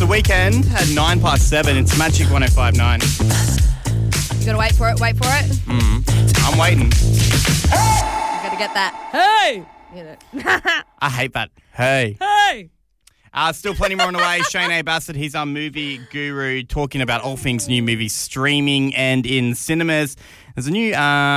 The Weekend at 7:09. It's Magic 105.9. You gotta wait for it. I'm waiting. You gotta get that. Hey! You know. I hate that. Hey. Hey! Still plenty more on the way. Shane A. Bassett, he's our movie guru, talking about all things new movies streaming and in cinemas. There's a new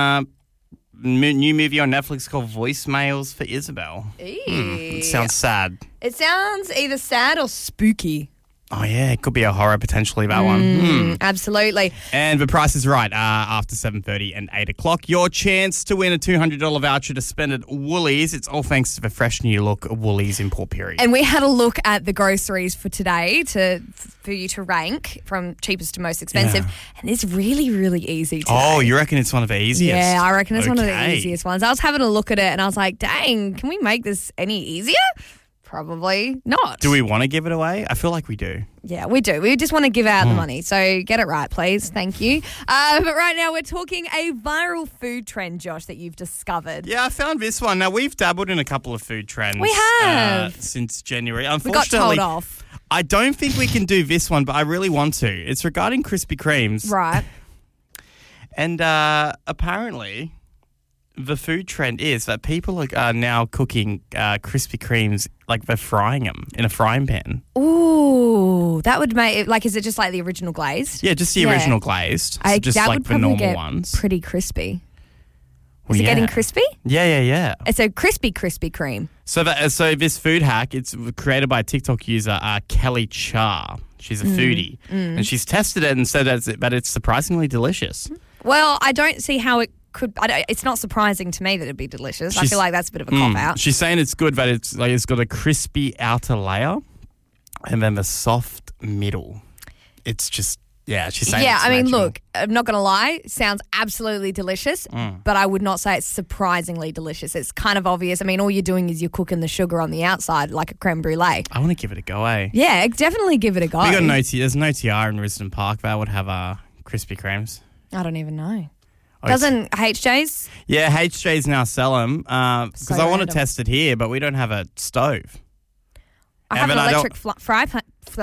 movie on Netflix called Voicemails for Isabel. It sounds sad. It sounds either sad or spooky. Oh, yeah, it could be a horror potentially, that one. Absolutely. And the price is right. After 7:30 and 8 o'clock, your chance to win a $200 voucher to spend at Woolies. It's all thanks to the fresh new look Woolies in Port Pirie. And we had a look at the groceries for today for you to rank from cheapest to most expensive. Yeah. And it's really, really easy today. Oh, you reckon it's one of the easiest? Yeah, I reckon it's one of the Okay. easiest ones. I was having a look at it and I was like, dang, can we make this any easier? Probably not. Do we want to give it away? I feel like we do. Yeah, we do. We just want to give out the money. So get it right, please. Thank you. But right now we're talking a viral food trend, Josh, that you've discovered. Yeah, I found this one. Now, we've dabbled in a couple of food trends. We have. Since January. We got Unfortunately, told off. I don't think we can do this one, but I really want to. It's regarding Krispy Kremes. Right. And apparently, the food trend is that people are now cooking Krispy Kremes, like they're frying them in a frying pan. Ooh, that would make it, like, is it just like the original glazed? Yeah, just the original glazed. So just that like would the probably normal get ones. pretty crispy. Well, Is it yeah. getting crispy? Yeah. It's a crispy Krispy Kreme. So this food hack, it's created by a TikTok user, Kelly Char. She's a foodie. And she's tested it and said that it's surprisingly delicious. Well, I don't see how it could. It's not surprising to me that it'd be delicious. I feel like that's a bit of a cop out. She's saying it's good, but it's got a crispy outer layer and then the soft middle. It's just, she's saying it's I mean, natural. look, I'm not going to lie. Sounds absolutely delicious, but I would not say it's surprisingly delicious. It's kind of obvious. I mean, all you're doing is you're cooking the sugar on the outside like a creme brulee. I want to give it a go, eh? Yeah, definitely give it a go. We got there's an OTR in Risdon Park that would have Krispy Kremes. I don't even know. Oh, Doesn't HJ's? Yeah, HJ's now sell them because I want to test it here, but we don't have a stove. I have an electric fry pan.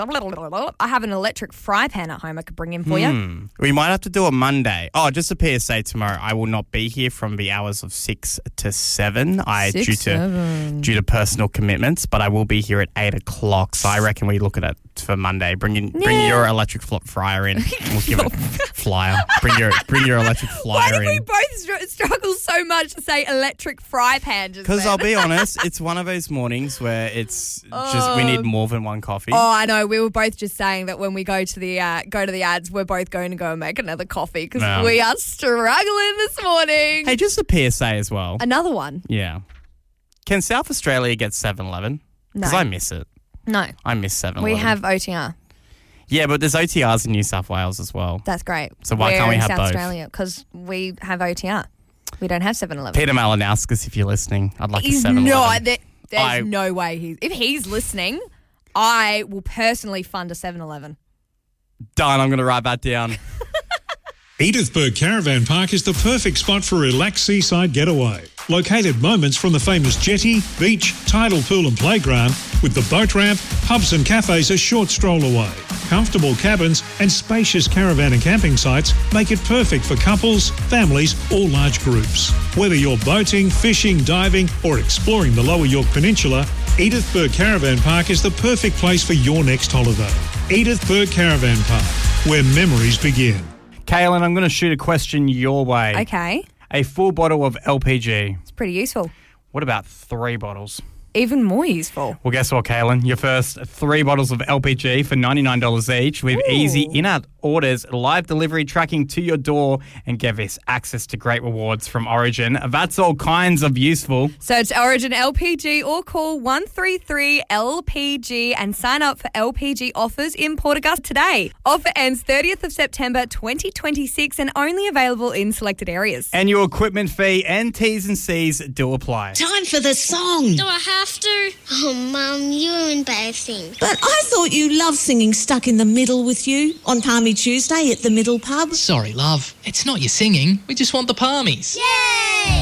I have an electric fry pan at home I could bring in for you. We might have to do it Monday. Oh, just a PSA tomorrow. I will not be here from the hours of 6 to 7. Due to personal commitments, but I will be here at 8 o'clock. So I reckon we look at it for Monday. Bring your electric fryer in. And we'll give it a flyer. Bring your electric Why flyer did we in. both struggle so much to say electric fry pan? Because I'll be honest, it's one of those mornings where it's just we need more than one coffee. Oh, I know. We were both just saying that when we go to the ads, we're both going to go and make another coffee because we are struggling this morning. Hey, just a PSA as well. Another one? Yeah. Can South Australia get 7-Eleven? Because No. I miss it. No. I miss 7-Eleven. We have OTR. Yeah, but there's OTRs in New South Wales as well. That's great. So why can't we have South both? Australia because we have OTR. We don't have 7-Eleven. Peter Malinauskas, if you're listening, I'd like a 7-Eleven. There's no way if he's listening, I will personally fund a 7-Eleven. Done. I'm going to write that down. Edithburgh Caravan Park is the perfect spot for a relaxed seaside getaway. Located moments from the famous jetty, beach, tidal pool and playground, with the boat ramp, pubs and cafes a short stroll away. Comfortable cabins and spacious caravan and camping sites make it perfect for couples, families or large groups. Whether you're boating, fishing, diving or exploring the Lower York Peninsula, Edithburgh Caravan Park is the perfect place for your next holiday. Edithburgh Caravan Park, where memories begin. Kaylin, I'm going to shoot a question your way. Okay. A full bottle of LPG. It's pretty useful. What about 3 bottles? Even more useful. Well, guess what, Kaylin? Your first 3 bottles of LPG for $99 each with easy in-app orders, live delivery tracking to your door, and get this access to great rewards from Origin. That's all kinds of useful. Search Origin LPG or call 133-LPG and sign up for LPG offers in Port Augusta today. Offer ends 30th of September 2026 and only available in selected areas. Annual equipment fee and T's and C's do apply. Time for the song. Do I have to? Oh, Mum, you're embarrassing. But I thought you loved singing Stuck in the Middle with you on Palmy Tuesday at the Middle Pub. Sorry, love. It's not your singing. We just want the palmies. Yay!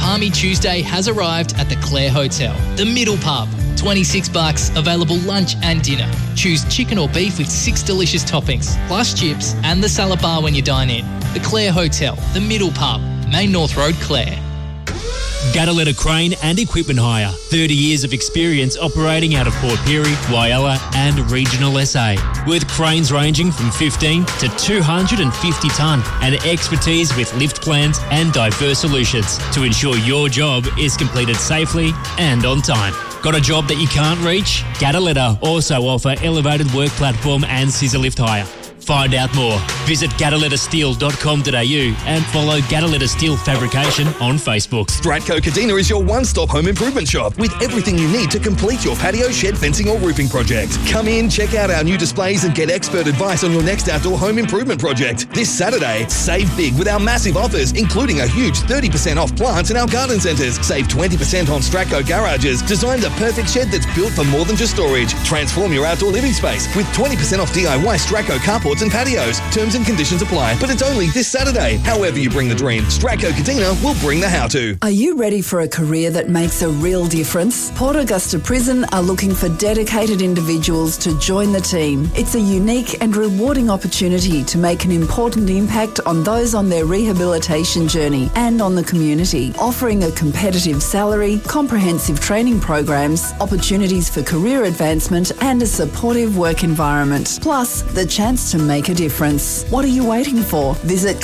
Army Tuesday has arrived at the Clare Hotel, the Middle Pub. $26, available lunch and dinner. Choose chicken or beef with 6 delicious toppings, plus chips and the salad bar when you dine in. The Clare Hotel, the Middle Pub, Main North Road, Clare. Gataletta Crane and Equipment Hire. 30 years of experience operating out of Port Pirie, Whyalla and regional SA. With cranes ranging from 15 to 250 tonne and expertise with lift plans and diverse solutions to ensure your job is completed safely and on time. Got a job that you can't reach? Gataletta also offer elevated work platform and scissor lift hire. Find out more. Visit gatallettasteel.com.au and follow Gataletta Steel Fabrication on Facebook. Stratco Kadina is your one-stop home improvement shop with everything you need to complete your patio, shed, fencing or roofing project. Come in, check out our new displays and get expert advice on your next outdoor home improvement project. This Saturday, save big with our massive offers, including a huge 30% off plants in our garden centres. Save 20% on Stratco garages. Design the perfect shed that's built for more than just storage. Transform your outdoor living space with 20% off DIY Stratco carports and patios. Terms and conditions apply, but it's only this Saturday. However you bring the dream, Stratco Kadina will bring the how-to. Are you ready for a career that makes a real difference? Port Augusta Prison are looking for dedicated individuals to join the team. It's a unique and rewarding opportunity to make an important impact on those on their rehabilitation journey and on the community, offering a competitive salary, comprehensive training programs, opportunities for career advancement and a supportive work environment. Plus, the chance to make a difference. What are you waiting for? Visit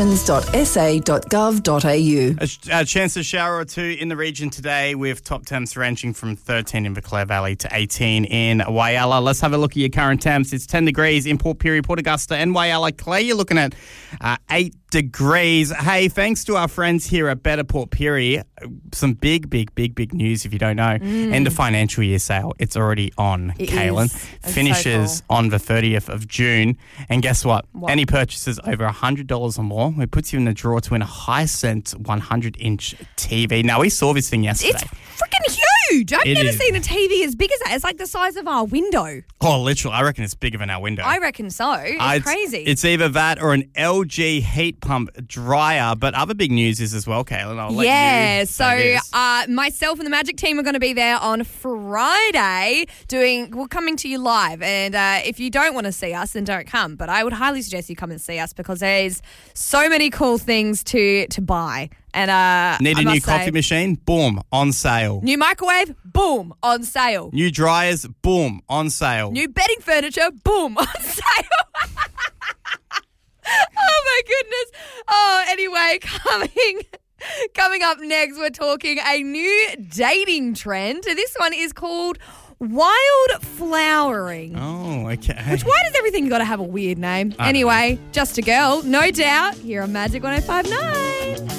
corrections.sa.gov.au. A chance of shower or two in the region today with top temps ranging from 13 in the Clare Valley to 18 in Whyalla. Let's have a look at your current temps. It's 10 degrees in Port Pirie, Port Augusta and Whyalla. Clare, you're looking at 8 degrees. Hey, thanks to our friends here at Better Port Pirie, some big news if you don't know. End of financial year sale. It's already on, Kaylin. Finishes so cool. on the 30th of June. And guess what? Any purchases over $100 or more, it puts you in the draw to win a Hisense 100-inch TV. Now, we saw this thing yesterday. It's freaking huge. I've never seen a TV as big as that. It's like the size of our window. Oh, literally. I reckon it's bigger than our window. I reckon so. It's crazy. It's either that or an LG heat pump dryer. But other big news is as well, Kaylin. I'll let you say this. Myself and the Magic team are going to be there on Friday we're coming to you live. And if you don't want to see us, then don't come. But I would highly suggest you come and see us because there's so many cool things to buy. And need a new coffee machine? Boom, on sale. New microwave? Boom, on sale. New dryers? Boom, on sale. New bedding furniture? Boom, on sale. Oh my goodness. Oh, anyway, coming up next, we're talking a new dating trend. This one is called wild flowering. Oh, okay. Why does everything got to have a weird name? Anyway, Just a Girl, no doubt, here on Magic 105.9.